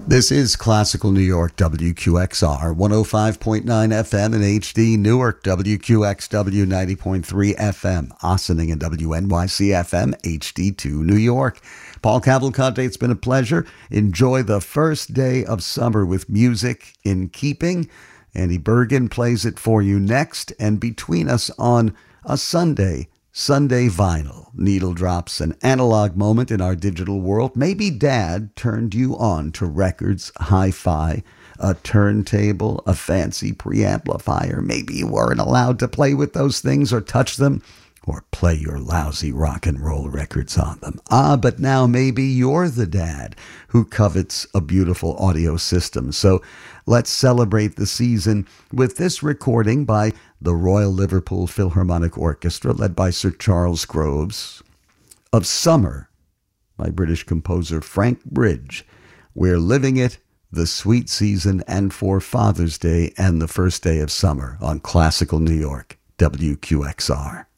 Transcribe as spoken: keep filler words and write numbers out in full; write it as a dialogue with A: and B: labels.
A: This is Classical New York, W Q X R, one oh five point nine F M in H D, Newark, W Q X W, ninety point three F M, Ossining, and W N Y C F M, H D two, New York. Paul Cavalcante, it's been a pleasure. Enjoy the first day of summer with music in keeping. Andy Bergen plays it for you next, and between us on a Sunday, Sunday Vinyl, needle drops, an analog moment in our digital world. Maybe Dad turned you on to records, hi-fi, a turntable, a fancy preamplifier. Maybe you weren't allowed to play with those things or touch them or play your lousy rock and roll records on them. Ah, but now maybe you're the dad who covets a beautiful audio system. So let's celebrate the season with this recording by the Royal Liverpool Philharmonic Orchestra, led by Sir Charles Groves, of Summer by British composer Frank Bridge. We're living it, the sweet season, and for Father's Day and the first day of summer on Classical New York, W Q X R.